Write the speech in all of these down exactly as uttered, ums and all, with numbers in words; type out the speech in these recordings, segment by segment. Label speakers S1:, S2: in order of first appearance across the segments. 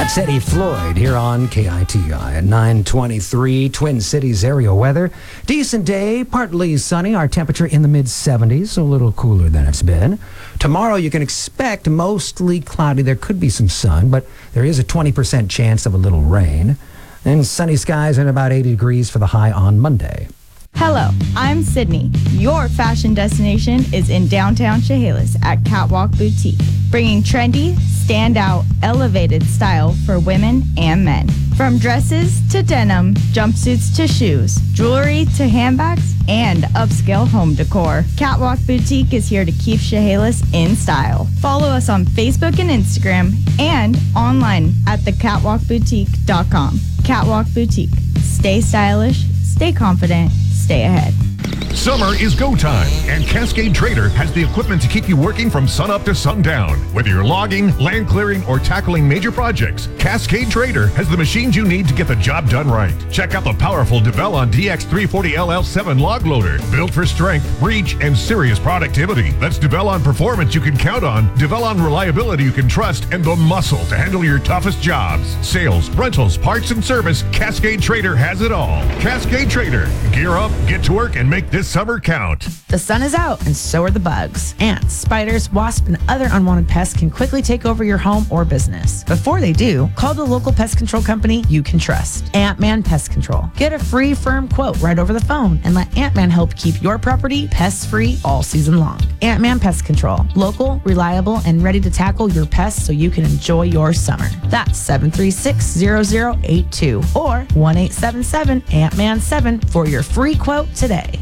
S1: That's Eddie Floyd here on K I T I at nine twenty-three. Twin Cities area weather. Decent day, partly sunny. Our temperature in the mid seventies, so a little cooler than it's been. Tomorrow you can expect mostly cloudy. There could be some sun, but there is a twenty percent chance of a little rain. And sunny skies and about eighty degrees for the high on Monday.
S2: Hello, I'm Sydney. Your fashion destination is in downtown Chehalis at Catwalk Boutique, bringing trendy, standout, elevated style for women and men. From dresses to denim, jumpsuits to shoes, jewelry to handbags, and upscale home decor, Catwalk Boutique is here to keep Chehalis in style. Follow us on Facebook and Instagram and online at the catwalk boutique dot com. Catwalk Boutique. Stay stylish, stay confident, stay ahead.
S3: Summer is go time, and Cascade Trader has the equipment to keep you working from sunup to sundown. Whether you're logging, land clearing, or tackling major projects, Cascade Trader has the machines you need to get the job done right. Check out the powerful Develon D X three forty L L seven log loader, built for strength, reach, and serious productivity. That's Develon performance you can count on, Develon reliability you can trust, and the muscle to handle your toughest jobs. Sales, rentals, parts, and service, Cascade Trader has it all. Cascade Trader. Gear up, get to work, and make this summer count.
S4: The sun is out, and so are the bugs. Ants, spiders, wasps, and other unwanted pests can quickly take over your home or business. Before they do, call the local pest control company you can trust, Ant-Man Pest Control. Get a free firm quote right over the phone and let Ant-Man help keep your property pest-free all season long. Ant-Man Pest Control. Local, reliable, and ready to tackle your pests so you can enjoy your summer. That's seven three six, zero zero eight two or one eight seven seven, Ant Man seven for your free quote today.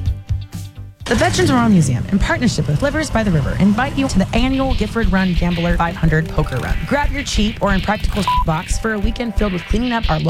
S4: The Veterans Memorial Museum, in partnership with Livers by the River, invite you to the annual Gifford Run Gambler five hundred Poker Run. Grab your cheap or impractical box for a weekend filled with cleaning up our